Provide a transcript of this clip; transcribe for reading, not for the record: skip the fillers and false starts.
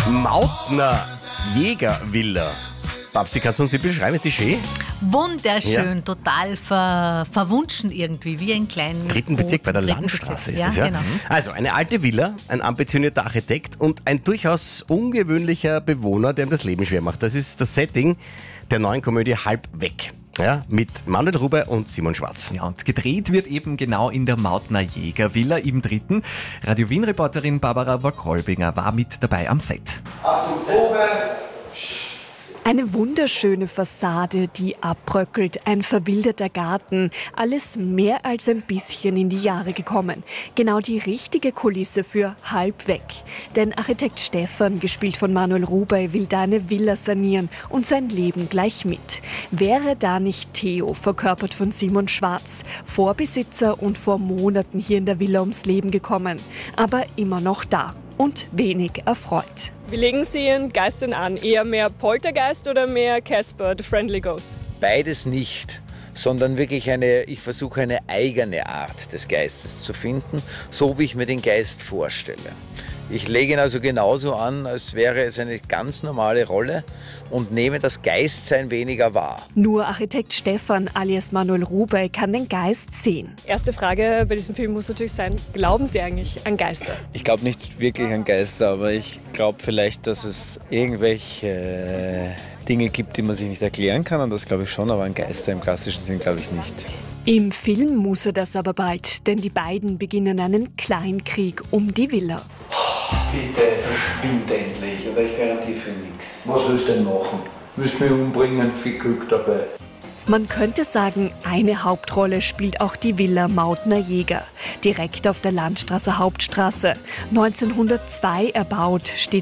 Mautner Jägervilla. Babsi, kannst du uns die beschreiben? Ist die schön? Wunderschön, total verwunschen irgendwie, wie ein kleiner 3. Bezirk bei der Landstraße ist das, ja? Genau. Also eine alte Villa, ein ambitionierter Architekt und ein durchaus ungewöhnlicher Bewohner, der ihm das Leben schwer macht. Das ist das Setting der neuen Komödie Halb weg. Ja, mit Manuel Rubey und Simon Schwarz. Ja, und gedreht wird eben genau in der Mautner Jägervilla im 3. Radio Wien-Reporterin Barbara Wolkolbinger war mit dabei am Set. Achtung, Probe. Eine wunderschöne Fassade, die abbröckelt, ein verwilderter Garten, alles mehr als ein bisschen in die Jahre gekommen. Genau die richtige Kulisse für Halb weg. Denn Architekt Stefan, gespielt von Manuel Rubey, will da eine Villa sanieren und sein Leben gleich mit. Wäre da nicht Theo, verkörpert von Simon Schwarz, Vorbesitzer und vor Monaten hier in der Villa ums Leben gekommen, aber immer noch da und wenig erfreut. Wie legen Sie Ihren Geist denn an? Eher mehr Poltergeist oder mehr Casper, the Friendly Ghost? Beides nicht, sondern wirklich ich versuche eine eigene Art des Geistes zu finden, so wie ich mir den Geist vorstelle. Ich lege ihn also genauso an, als wäre es eine ganz normale Rolle und nehme das Geistsein weniger wahr. Nur Architekt Stefan alias Manuel Rubey kann den Geist sehen. Erste Frage bei diesem Film muss natürlich sein, glauben Sie eigentlich an Geister? Ich glaube nicht wirklich an Geister, aber ich glaube vielleicht, dass es irgendwelche Dinge gibt, die man sich nicht erklären kann. Und das glaube ich schon, aber an Geister im klassischen Sinn glaube ich nicht. Im Film muss er das aber bald, denn die beiden beginnen einen Kleinkrieg um die Villa. Bitte verschwind endlich, oder ich garantiere für nichts. Was willst du denn machen? Willst du mich umbringen? Viel Glück dabei. Man könnte sagen, eine Hauptrolle spielt auch die Villa Mautner Jäger. Direkt auf der Landstraße Hauptstraße. 1902 erbaut, steht